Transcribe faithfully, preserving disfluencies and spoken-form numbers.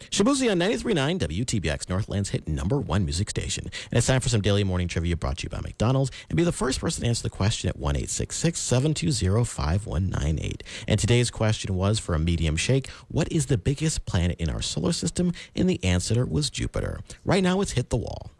Shabuzi on ninety-three point nine W T B X, Northland's hit number one music station. And it's time for some daily morning trivia brought to you by McDonald's. And be the first person to answer the question at one eight six six, seven two zero, five one nine eight. And today's question was for a medium shake. What is the biggest planet in our solar system? And the answer was Jupiter. Right now, it's Hit the Wall.